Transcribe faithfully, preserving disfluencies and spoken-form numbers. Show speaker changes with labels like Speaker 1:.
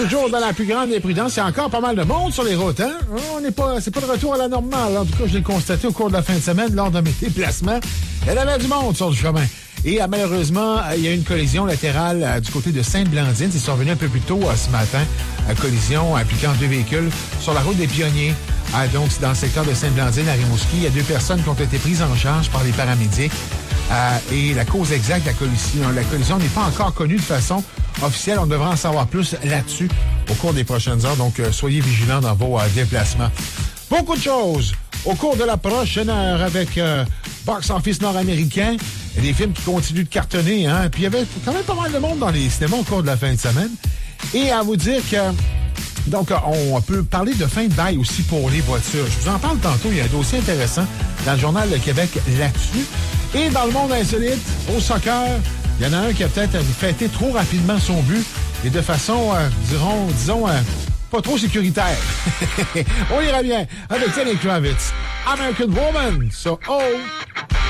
Speaker 1: toujours dans la plus grande imprudence. Il y a encore pas mal de monde sur les routes, hein? On n'est pas, c'est pas de retour à la normale. En tout cas, je l'ai constaté au cours de la fin de semaine lors de mes déplacements. Il y avait du monde sur le chemin. Et euh, malheureusement, euh, il y a eu une collision latérale euh, du côté de Sainte-Blandine. C'est survenu un peu plus tôt euh, ce matin. Euh, collision impliquant deux véhicules sur la route des Pionniers. Euh, donc, c'est dans le secteur de Sainte-Blandine à Rimouski. Il y a deux personnes qui ont été prises en charge par les paramédics. Euh, et la cause exacte de la collision, la collision n'est pas encore connue de façon officielle. On devra en savoir plus là-dessus au cours des prochaines heures. Donc, euh, soyez vigilants dans vos euh, déplacements. Beaucoup de choses au cours de la prochaine heure avec euh, Box Office nord-américain. Il y a des films qui continuent de cartonner, hein. Puis il y avait quand même pas mal de monde dans les cinémas au cours de la fin de semaine. Et à vous dire que, donc, on peut parler de fin de bail aussi pour les voitures. Je vous en parle tantôt. Il y a un dossier intéressant dans le Journal de Québec là-dessus. Et dans le monde insolite, au soccer, il y en a un qui a peut-être fêté trop rapidement son but et de façon, euh, dirons, disons, euh, pas trop sécuritaire. On ira bien avec Lenny Kravitz. American Woman. So, oh...